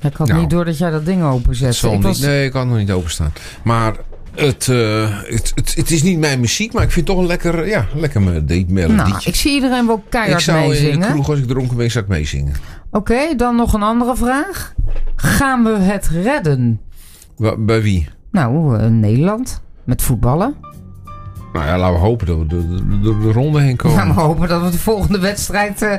Ik had niet door dat jij dat ding openzette. Nee, ik had nog niet openstaan. Maar het is niet mijn muziek, maar ik vind het toch een lekker melodietje. Nou, ik zie iedereen wel keihard meezingen. In de kroeg, als ik dronken ben, zou ik meezingen. Oké, dan nog een andere vraag. Gaan we het redden? Bij wie? Nou, Nederland. Met voetballen. Nou ja, laten we hopen dat we door de ronde heen komen. Laten we hopen dat we de volgende wedstrijd...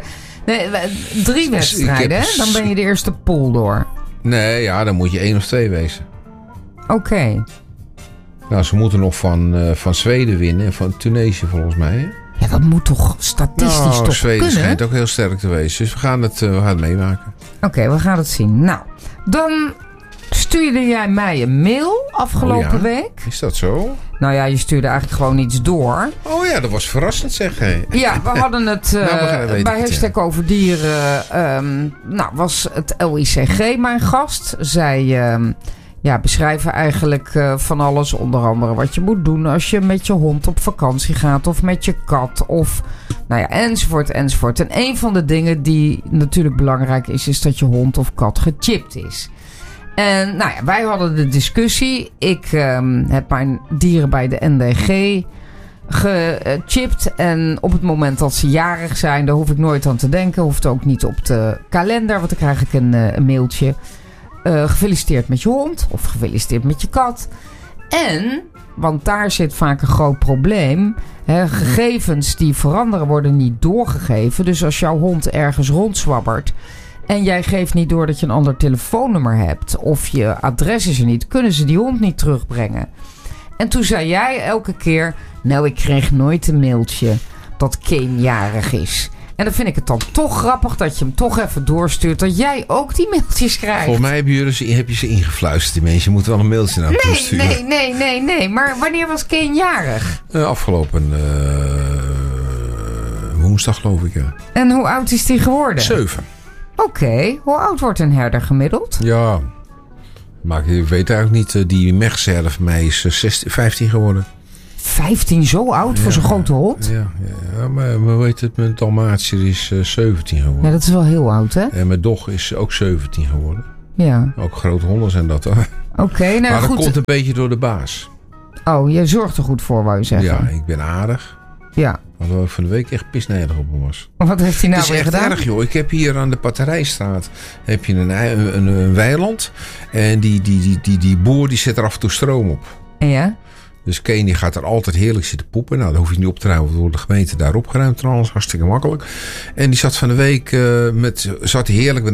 3 wedstrijden, hè? Dan ben je de eerste pool door. Nee, ja, dan moet je 1 of 2 wezen. Oké. Nou, ze moeten nog van Zweden winnen en van Tunesië volgens mij. Hè? Ja, dat moet toch statistisch toch Zweden kunnen? schijnt ook heel sterk te wezen. Dus we gaan het meemaken. Oké, we gaan het zien. Nou, dan stuurde jij mij een mail afgelopen week. Is dat zo? Nou ja, je stuurde eigenlijk gewoon iets door. Oh ja, dat was verrassend zeg. Hè? Ja, we hadden het bij Hashtag Over Dieren. Was het LICG mijn gast. Zij beschrijven eigenlijk van alles. Onder andere wat je moet doen als je met je hond op vakantie gaat. Of met je kat. Of enzovoort, enzovoort. En een van de dingen die natuurlijk belangrijk is dat je hond of kat gechipt is. En wij hadden de discussie. Ik heb mijn dieren bij de NDG gechipt. En op het moment dat ze jarig zijn, daar hoef ik nooit aan te denken. Hoeft ook niet op de kalender, want dan krijg ik een mailtje. Gefeliciteerd met je hond of gefeliciteerd met je kat. En, want daar zit vaak een groot probleem. Gegevens die veranderen worden niet doorgegeven. Dus als jouw hond ergens rondzwabbert en jij geeft niet door dat je een ander telefoonnummer hebt of je adres is er niet, kunnen ze die hond niet terugbrengen. En toen zei jij elke keer, nou, ik kreeg nooit een mailtje dat Kane jarig is. En dan vind ik het dan toch grappig dat je hem toch even doorstuurt, dat jij ook die mailtjes krijgt. Volgens mij heb je ze ingefluisterd, die mensen. Je moet wel een mailtje naar hem toesturen. Nee. Maar wanneer was Kane jarig? Afgelopen woensdag, geloof ik, ja. En hoe oud is hij geworden? 7. Oké. Hoe oud wordt een herder gemiddeld? Ja, maar ik weet eigenlijk niet. Die Mechzerder van mij is 15 geworden. 15, zo oud voor zo'n grote hond? Ja, maar weet het, mijn Dalmatiër is 17 geworden. Ja, dat is wel heel oud, hè? En mijn dog is ook 17 geworden. Ja. Ook grote honden zijn dat, hoor. Oké, maar goed. dat komt een beetje door de baas. Oh, je zorgt er goed voor, wou je zeggen? Ja, ik ben aardig. Ja. Omdat ik van de week echt pisnijdig op hem was. Wat heeft hij nou weer gedaan? Het is echt erg, joh. Ik heb hier aan de Batterijstraat heb je een weiland. En die boer die zet er af en toe stroom op. Ja? Dus Kane die gaat er altijd heerlijk zitten poepen. Nou, dan hoef je niet op te ruimen. Want wordt de gemeente daar opgeruimd trouwens. Hartstikke makkelijk. En die zat van de week zat hij heerlijk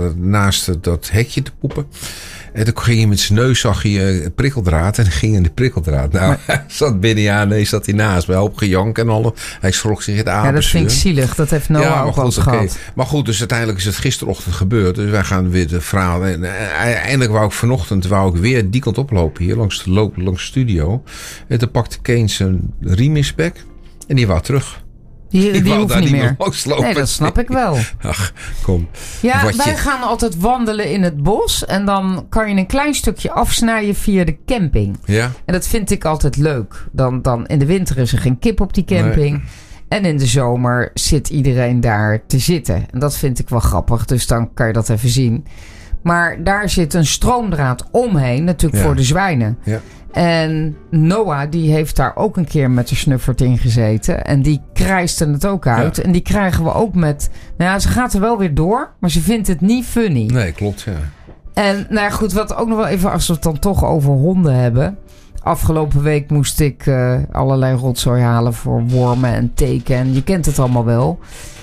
naast dat hekje te poepen. En toen ging hij met zijn neus, zag je prikkeldraad. En dan ging in de prikkeldraad. Nou, hij zat binnen, zat hij naast. Bij hoop gejank en alles. Hij schrok zich het aan. Ja, dat vind ik zielig. Dat heeft Noah ook wel eens gehad. Maar goed, dus uiteindelijk is het gisterochtend gebeurd. Dus wij gaan weer de verhaal. En eindelijk wou ik vanochtend weer die kant oplopen hier. Langs de studio. En toen pakte Kane zijn riem in zijn bek. En die wou terug. Die hoeft niet meer. Nee, dat snap ik wel. Ach, kom. Ja, wij gaan altijd wandelen in het bos. En dan kan je een klein stukje afsnijden via de camping. Ja. En dat vind ik altijd leuk. Dan in de winter is er geen kip op die camping. Nee. En in de zomer zit iedereen daar te zitten. En dat vind ik wel grappig. Dus dan kan je dat even zien. Maar daar zit een stroomdraad omheen. Natuurlijk voor de zwijnen. Ja. En Noah die heeft daar ook een keer met de snuffert in gezeten. En die krijsten het ook uit. Ja. En die krijgen we ook met... Nou ja, ze gaat er wel weer door. Maar ze vindt het niet funny. Nee, klopt, ja. En nou ja, goed, wat ook nog wel even... Als we het dan toch over honden hebben. Afgelopen week moest ik allerlei rotzooi halen voor wormen en teken. En je kent het allemaal wel.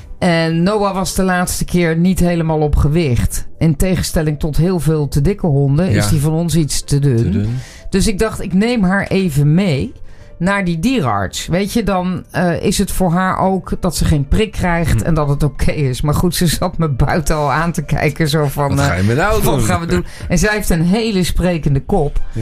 En Noah was de laatste keer niet helemaal op gewicht. In tegenstelling tot heel veel te dikke honden... is die van ons iets te dun. Dus ik dacht, ik neem haar even mee naar die dierenarts. Weet je, dan is het voor haar ook dat ze geen prik krijgt en dat het oké is. Maar goed, ze zat me buiten al aan te kijken. Zo van, wat ga je met nou doen? Wat gaan we doen? En zij heeft een hele sprekende kop. Ja.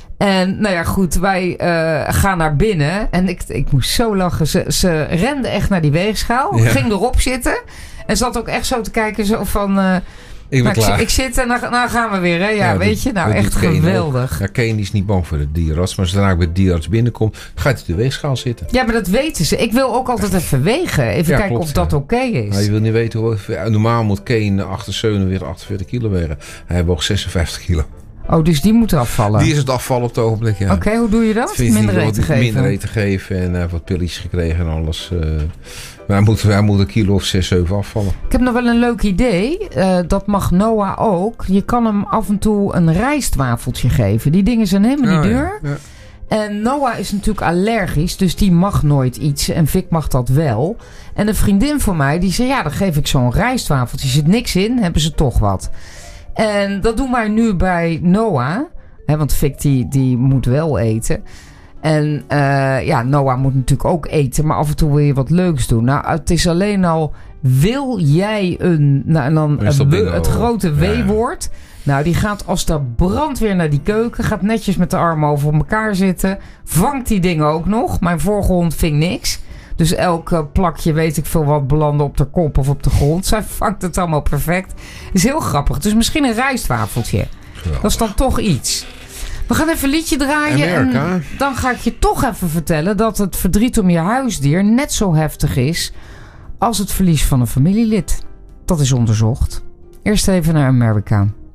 En nou ja, goed, wij gaan naar binnen. En ik moest zo lachen. Ze rende echt naar die weegschaal. Ja. Ging erop zitten. En zat ook echt zo te kijken. Zo van... Ik ben klaar. Ik zit en dan gaan we weer. Hè? Ja, weet je, nou echt geweldig. Ja, Kane is niet bang voor de dierenarts. Maar zodra ik bij de dierenarts binnenkom, gaat hij op de weegschaal zitten. Ja, maar dat weten ze. Ik wil ook altijd even wegen. Even kijken of dat oké is. Nou, je wil niet weten hoe... Normaal moet Kane 48 kilo wegen. Hij woog 56 kilo. Oh, dus die moet afvallen? Die is het afvallen op het ogenblik, ja. Oké, hoe doe je dat? Minder eten geven? Minder eten geven en wat pilletjes gekregen en alles. Maar hij moet een kilo of 6, 7 afvallen. Ik heb nog wel een leuk idee. Dat mag Noah ook. Je kan hem af en toe een rijstwafeltje geven. Die dingen zijn helemaal niet duur. Ja. En Noah is natuurlijk allergisch, dus die mag nooit iets. En Vic mag dat wel. En een vriendin van mij, die zei, ja, dan geef ik zo'n rijstwafeltje. Er zit niks in, hebben ze toch wat. En dat doen wij nu bij Noah. Hè, want Vic die moet wel eten. En Noah moet natuurlijk ook eten. Maar af en toe wil je wat leuks doen. Nou, het is alleen al... Wil jij het grote W-woord... Nou, die gaat als de brandweer naar die keuken. Gaat netjes met de armen over elkaar zitten. Vangt die dingen ook nog. Mijn vorige hond ving niks. Dus elk plakje, weet ik veel wat, belandde op de kop of op de grond. Zij vangt het allemaal perfect. Is heel grappig. Dus misschien een rijstwafeltje. Geweldig. Dat is dan toch iets. We gaan even een liedje draaien. En dan ga ik je toch even vertellen dat het verdriet om je huisdier net zo heftig is als het verlies van een familielid. Dat is onderzocht. Eerst even naar Amerika.